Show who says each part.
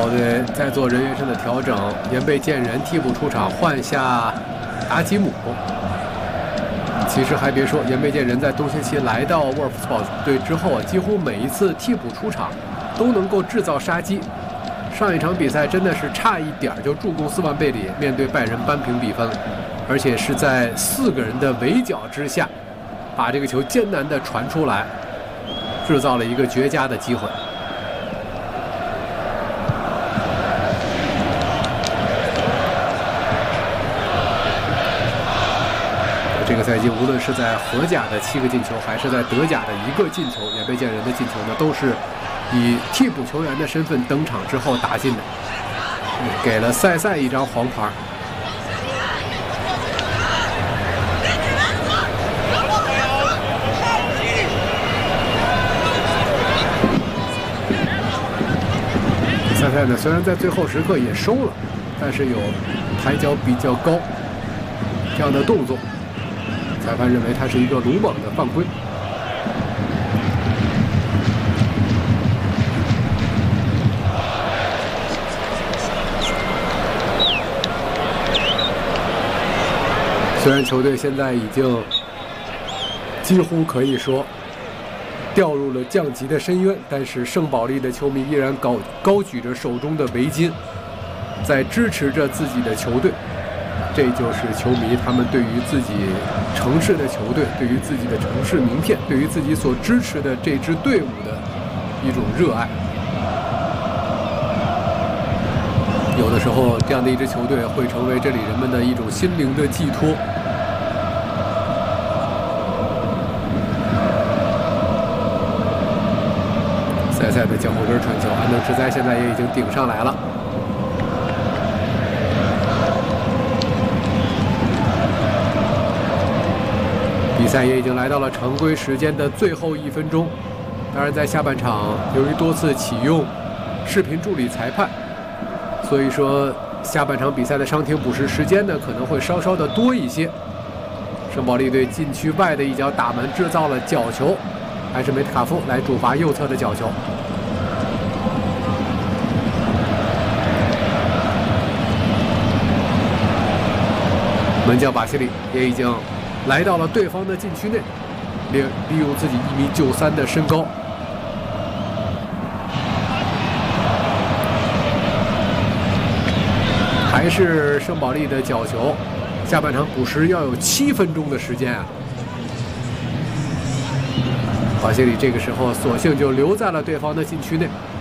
Speaker 1: 队在做人员上的调整，岩贝健人替补出场，换下达吉姆。其实还别说，岩贝健人在东契奇来到沃尔夫斯堡队之后啊，几乎每一次替补出场都能够制造杀机。上一场比赛真的是差一点就助攻斯万贝里，面对拜仁扳平比分，而且是在4个人的围剿之下，把这个球艰难地传出来，制造了一个绝佳的机会。这个赛季，无论是在荷甲的7个进球，还是在德甲的1个进球，岩贝健人的进球呢，都是以替补球员的身份登场之后打进的，给了塞塞一张黄牌。塞塞呢，虽然在最后时刻也收了，但是有抬脚比较高这样的动作。裁判认为他是一个鲁莽的犯规。虽然球队现在已经几乎可以说掉入了降级的深渊，但是圣保利的球迷依然高举着手中的围巾，在支持着自己的球队。这就是球迷他们对于自己城市的球队，对于自己的城市名片，对于自己所支持的这支队伍的一种热爱。有的时候，这样的一支球队会成为这里人们的一种心灵的寄托。塞塞的脚后跟传球，安德池哉现在也已经顶上来了。比赛也已经来到了常规时间的最后1分钟。当然，在下半场由于多次启用视频助理裁判，所以说下半场比赛的伤停补时时间呢可能会稍稍的多一些。圣保利队禁区外的一脚打门制造了角球，还是梅特卡夫来主罚右侧的角球。门将巴西里也已经来到了对方的禁区内，利用自己1.93米的身高，还是圣保利的角球。下半场补时要有7分钟的时间啊！巴西里这个时候索性就留在了对方的禁区内。